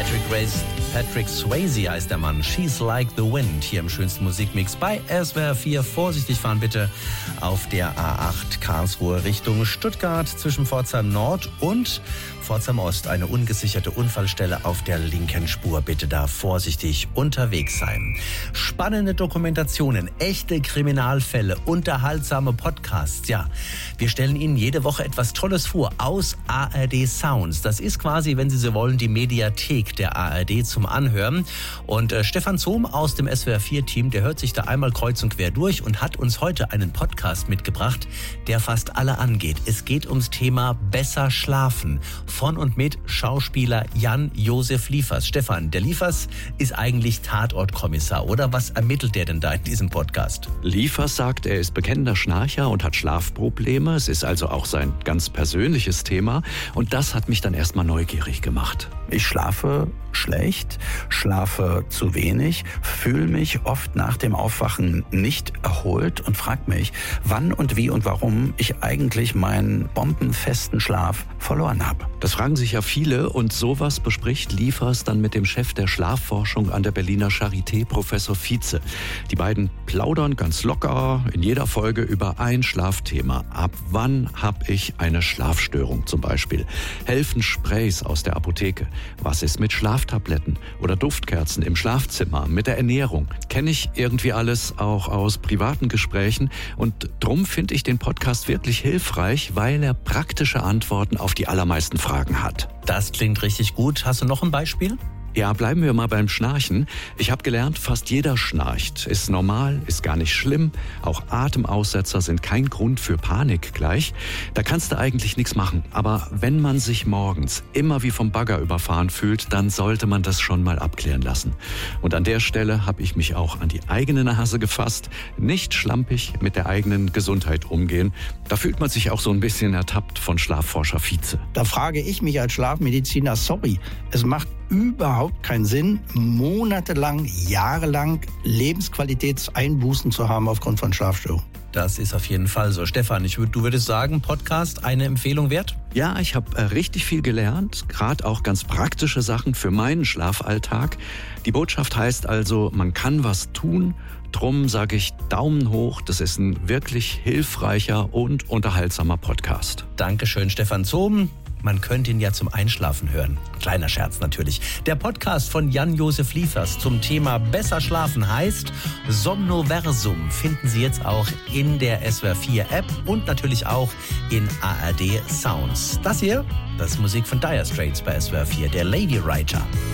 Patrick Swayze heißt der Mann. She's Like the Wind hier im schönsten Musikmix bei SWR 4. Vorsichtig fahren bitte auf der A8 Karlsruhe Richtung Stuttgart zwischen Pforzheim Nord und Pforzheim Ost. Eine ungesicherte Unfallstelle auf der linken Spur. Bitte da vorsichtig unterwegs sein. Spannende Dokumentationen, echte Kriminalfälle, unterhaltsame Podcasts. Ja, wir stellen Ihnen jede Woche etwas Tolles vor aus ARD Sounds. Das ist quasi, wenn Sie so wollen, die Mediathek der ARD zum Anhören. Und Stefan Zohm aus dem SWR 4-Team, der hört sich da einmal kreuz und quer durch und hat uns heute einen Podcast mitgebracht, der fast alle angeht. Es geht ums Thema besser schlafen. Von und mit Schauspieler Jan-Josef Liefers. Stefan, der Liefers ist eigentlich Tatortkommissar, oder? Was ermittelt der denn da in diesem Podcast? Liefers sagt, er ist bekennender Schnarcher und hat Schlafprobleme. Es ist also auch sein ganz persönliches Thema. Und das hat mich dann erstmal neugierig gemacht. Ich schlafe schlecht, schlafe zu wenig, fühle mich oft nach dem Aufwachen nicht erholt und frage mich, wann und wie und warum ich eigentlich meinen bombenfesten Schlaf verloren habe. Das fragen sich ja viele und sowas bespricht Liefers dann mit dem Chef der Schlafforschung an der Berliner Charité, Professor Vize. Die beiden plaudern ganz locker in jeder Folge über ein Schlafthema. Ab wann habe ich eine Schlafstörung zum Beispiel? Helfen Sprays aus der Apotheke? Was ist mit Schlaftabletten oder Duftkerzen im Schlafzimmer, mit der Ernährung? Kenne ich irgendwie alles auch aus privaten Gesprächen und drum finde ich den Podcast wirklich hilfreich, weil er praktische Antworten auf die allermeisten Fragen hat. Das klingt richtig gut. Hast du noch ein Beispiel? Ja, bleiben wir mal beim Schnarchen. Ich habe gelernt, fast jeder schnarcht. Ist normal, ist gar nicht schlimm. Auch Atemaussetzer sind kein Grund für Panik gleich. Da kannst du eigentlich nichts machen. Aber wenn man sich morgens immer wie vom Bagger überfahren fühlt, dann sollte man das schon mal abklären lassen. Und an der Stelle habe ich mich auch an die eigene Nase gefasst. Nicht schlampig mit der eigenen Gesundheit umgehen. Da fühlt man sich auch so ein bisschen ertappt von Schlafforscher Vize. Da frage ich mich als Schlafmediziner, sorry, es macht überhaupt keinen Sinn, monatelang, jahrelang Lebensqualitätseinbußen zu haben aufgrund von Schlafstörungen. Das ist auf jeden Fall so. Stefan, du würdest sagen, Podcast eine Empfehlung wert? Ja, ich habe richtig viel gelernt, gerade auch ganz praktische Sachen für meinen Schlafalltag. Die Botschaft heißt also, man kann was tun. Drum sage ich Daumen hoch, das ist ein wirklich hilfreicher und unterhaltsamer Podcast. Dankeschön, Stefan Zohm. Man könnte ihn ja zum Einschlafen hören. Kleiner Scherz natürlich. Der Podcast von Jan-Josef Liefers zum Thema Besser schlafen heißt Somnoversum. Finden Sie jetzt auch in der SWR 4 App und natürlich auch in ARD Sounds. Das hier, das ist Musik von Dire Straits bei SWR 4, der Lady Writer.